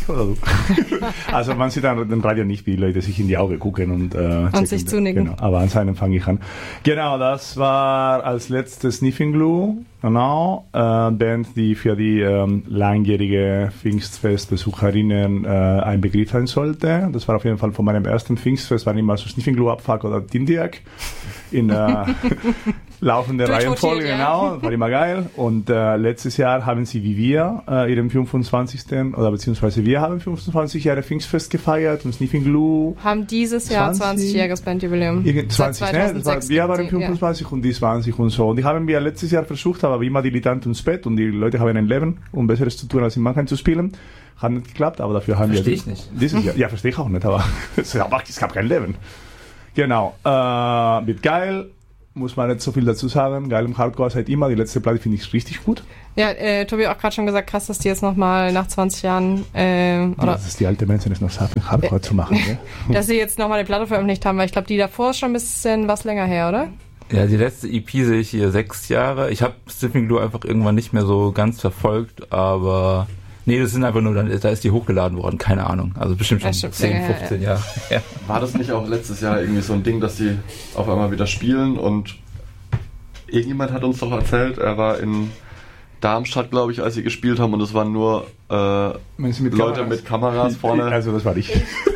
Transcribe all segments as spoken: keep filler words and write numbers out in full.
oder du? Also man sieht an dem Radio nicht, wie die Leute sich in die Augen gucken und, äh, und sich zunicken. Genau, aber anscheinend fange ich an. Genau, das war als letztes Sniffing Glue, genau, äh, Band, die für die ähm, langjährige Pfingstfest-Besucherinnen äh, ein Begriff sein sollte. Das war auf jeden Fall von meinem ersten Pfingstfest, war immer so Sniffing Glue, Abfuck oder Dindiak in äh, laufende Reihenfolge, ja. Genau, war immer geil. Und äh, letztes Jahr haben sie wie wir äh, ihren fünfundzwanzigsten oder beziehungsweise wir haben fünfundzwanzig Jahre Pfingstfest gefeiert und Sniffing Glue haben dieses Jahr zwanzigjähriges Bandjubiläum. zwanzig, ne? Das war, wir waren fünfundzwanzig ja. Und die zwanzig und so. Und die haben wir letztes Jahr versucht, aber wie immer dilettant ins Bett und die Leute haben ein Leben, um Besseres zu tun, als in Mannheim zu spielen. Hat nicht geklappt, aber dafür haben versteh wir... Verstehe ich nicht. Dieses Jahr, ja, verstehe ich auch nicht, aber es gab kein Leben. Genau, äh, wird geil. Muss man nicht so viel dazu sagen. Geil im Hardcore seit immer. Die letzte Platte finde ich richtig gut. Ja, äh, Tobi hat auch gerade schon gesagt, krass, dass die jetzt nochmal nach zwanzig Jahren äh, oder das ist die alte Menschen, es noch schaffen, Hardcore äh, zu machen. Ne? Dass sie jetzt nochmal eine Platte veröffentlicht haben, weil ich glaube, die davor ist schon ein bisschen was länger her, oder? Ja, die letzte E P sehe ich hier sechs Jahre. Ich habe Sniffing Glue einfach irgendwann nicht mehr so ganz verfolgt, aber... Nee, das sind einfach nur, da ist die hochgeladen worden, keine Ahnung. Also bestimmt schon ja, zehn, fünfzehn ja, ja. Jahre. Ja. War das nicht auch letztes Jahr irgendwie so ein Ding, dass die auf einmal wieder spielen und irgendjemand hat uns doch erzählt, er war in Darmstadt, glaube ich, als sie gespielt haben und es waren nur äh, mit Leute Kameras? mit Kameras vorne. Also das war ich.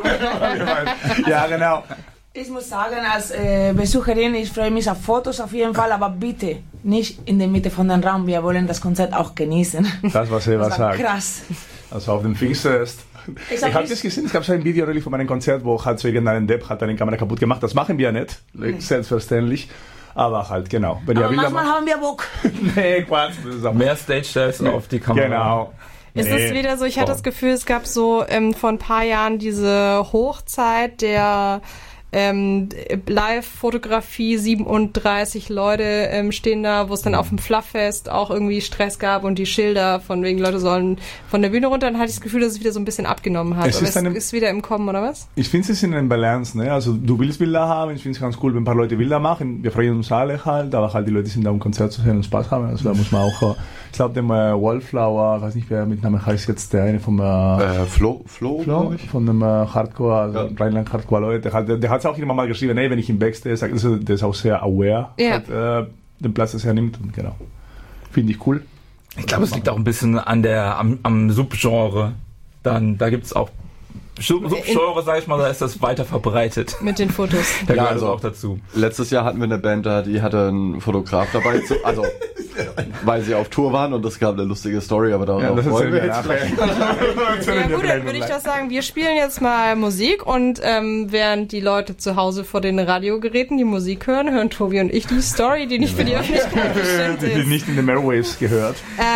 Ja, genau. Ich muss sagen, als äh, Besucherin, ich freue mich auf Fotos auf jeden Fall, aber bitte nicht in der Mitte von dem Raum. Wir wollen das Konzert auch genießen. Das, was Eva das war sagt. Krass. Also auf dem Pfingstfest. Ich, ich habe das gesehen, es gab so ein Video really von meinem Konzert, wo halt so irgendein Depp hat eine Kamera kaputt gemacht. Das machen wir nicht, nee. Selbstverständlich. Aber halt, genau. Wenn aber manchmal haben wir Bock. Nee, Quatsch. Mehr Stage-Dives auf die Kamera. Genau. Ist es wieder so, ich hatte das Gefühl, es gab so ähm, vor ein paar Jahren diese Hochzeit der Ähm, Live-Fotografie, siebenunddreißig Leute ähm, stehen da, wo es dann auf dem Flufffest auch irgendwie Stress gab und die Schilder von wegen Leute sollen von der Bühne runter, dann hatte ich das Gefühl, dass es wieder so ein bisschen abgenommen hat. Es ist, es eine, ist wieder im Kommen, oder was? Ich finde, es ist in einer Balance, ne? Also du willst Bilder haben, ich finde es ganz cool, wenn ein paar Leute Bilder machen, wir freuen uns alle halt, aber halt die Leute sind da, um Konzert zu sehen und Spaß haben, also da muss man auch, ich glaube, dem äh, Wallflower, weiß nicht, wer mit Namen heißt jetzt, der eine vom äh, äh, Flo, Flo, Flo von dem äh, Hardcore, also ja. Rheinland-Hardcore-Leute, der, der, der hat es auch immer mal geschrieben, ey, wenn ich im Backstage sage, also der ist auch sehr aware, ja. halt, äh, den Platz, das er nimmt, und genau. Finde ich cool. Ich glaube, es liegt auch ein bisschen an der, am, am Subgenre. Dann, da gibt es auch Subgenre, sag ich mal, da ist das weiter verbreitet. Mit den Fotos. Da ja, gehört also auch dazu. Letztes Jahr hatten wir eine Band da, die hatte einen Fotograf dabei, zu, also weil sie auf Tour waren und es gab eine lustige Story, aber darauf ja, wollen wir jetzt vielleicht. Ja gut, dann würde ich doch sagen, wir spielen jetzt mal Musik und ähm, während die Leute zu Hause vor den Radiogeräten die Musik hören, hören Tobi und ich die Story, die nicht für die Öffentlichkeit bestimmt ist. Die nicht in den Airwaves gehört.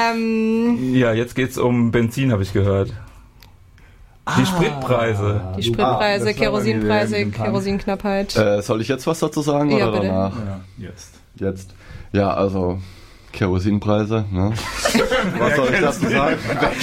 Ähm, ja, jetzt geht's um Benzin, habe ich gehört. Die ah, Spritpreise. Die Spritpreise, ah, Kerosinpreise, Kerosinknappheit. Äh, soll ich jetzt was dazu sagen ja, oder bitte. danach? Ja, jetzt. Jetzt. Ja, also Kerosinpreise, ne? Was soll ich dazu sagen?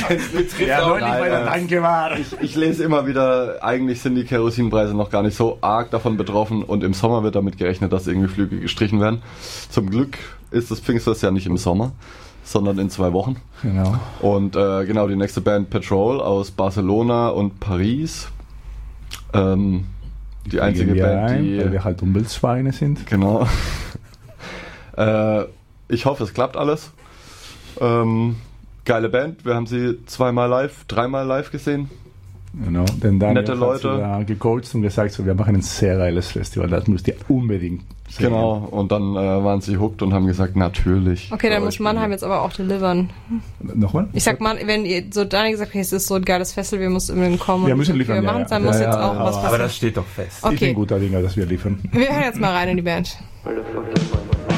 Ja, neulich bei der Tanke war. Ich, ich lese immer wieder, eigentlich sind die Kerosinpreise noch gar nicht so arg davon betroffen und im Sommer wird damit gerechnet, dass irgendwie Flüge gestrichen werden. Zum Glück ist das Pfingstfest ja nicht im Sommer, sondern in zwei Wochen. Genau. Und äh, genau, die nächste Band Patrol aus Barcelona und Paris. Ähm, die, die einzige Band, ein, die... weil wir halt Umweltschweine sind. Genau. äh, ich hoffe, es klappt alles. Ähm, geile Band. Wir haben sie zweimal live, dreimal live gesehen. Genau, denn Daniel Nette hat Leute. sie da gecoacht und gesagt, so, wir machen ein sehr geiles Festival, das müsst ihr unbedingt sehen. Genau, und dann äh, waren sie hooked und haben gesagt, natürlich. Okay, dann muss Mannheim jetzt aber auch delivern. Nochmal? Ich sag mal, wenn ihr so Daniel gesagt habt, es ist so ein geiles Festival, wir müssen unbedingt kommen. Wir müssen liefern, wir ja, machen, ja. dann muss ja, jetzt ja, auch ja, was passieren. Aber das steht doch fest. Okay. Ich bin guter Dinger, dass wir liefern. Wir hören jetzt mal rein in die Band.